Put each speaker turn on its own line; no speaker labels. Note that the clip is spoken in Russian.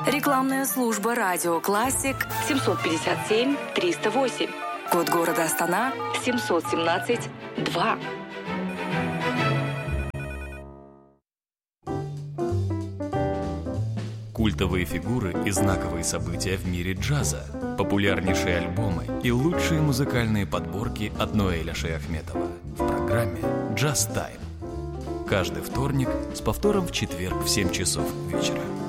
Рекламная служба «Радио Классик» 757-308. Код города Астана 717-2.
Культовые фигуры и знаковые события в мире джаза, популярнейшие альбомы и лучшие музыкальные подборки от Ноэля Шейахметова в программе «Джаз Тайм». Каждый вторник с повтором в четверг в 7 часов вечера.